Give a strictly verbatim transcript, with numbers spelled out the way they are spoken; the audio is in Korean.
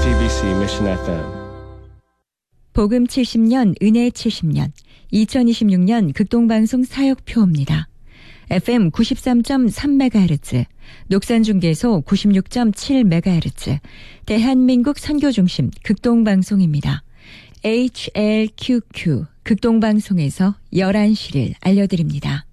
제이티비씨 Mission 에프엠. 복음 칠십 년, 은혜 칠십 년, 이천이십육 년 극동방송 사역표입니다. 에프엠 구십삼 점 삼 메가헤르츠, 녹산중계소 구십육 점 칠 메가헤르츠, 대한민국 선교중심 극동방송입니다. 에이치엘큐큐 극동방송에서 열한 시를 알려드립니다.